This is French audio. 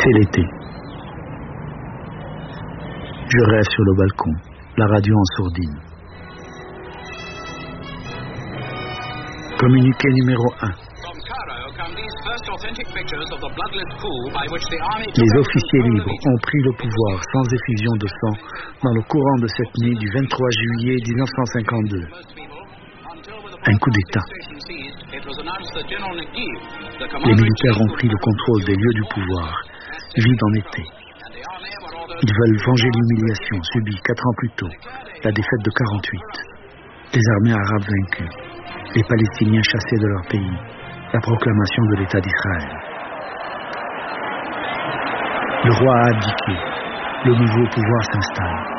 C'est l'été. Je rêve sur le balcon, la radio en sourdine. Communiqué numéro 1. Les officiers libres ont pris le pouvoir sans effusion de sang dans le courant de cette nuit du 23 juillet 1952. Un coup d'État. Les militaires ont pris le contrôle des lieux du pouvoir, vide en été. Ils veulent venger l'humiliation subie 4 ans plus tôt, la défaite de 48, les armées arabes vaincues, les Palestiniens chassés de leur pays, la proclamation de l'État d'Israël. Le roi a abdiqué, le nouveau pouvoir s'installe.